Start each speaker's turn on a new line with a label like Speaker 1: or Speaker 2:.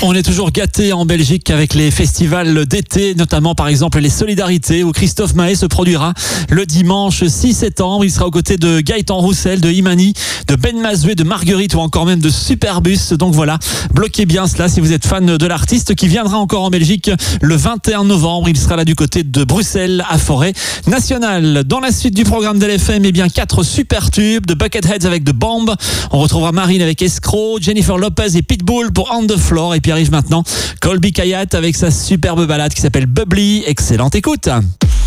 Speaker 1: On est toujours gâtés en Belgique avec les festivals d'été, notamment par exemple les Solidarités où Christophe Maé se produira le dimanche 6 septembre. Il sera aux côtés de Gaëtan Roussel, de Imani, de Ben Mazoué, de Marguerite ou encore même de Superbus. Donc voilà, bloquez bien cela si vous êtes fan de l'artiste qui viendra encore en Belgique le 21 novembre. Il sera là du côté de Bruxelles à Forêt Nationale. Dans la suite du programme d'LFM, 4 super tubes de Bucketheads avec The Bomb. On retrouvera Marine avec Escroc, Jennifer Lopez et Pitbull pour On the Floor. Et puis arrive maintenant Colby Kayat avec sa superbe balade qui s'appelle Bubbly. Excellente écoute.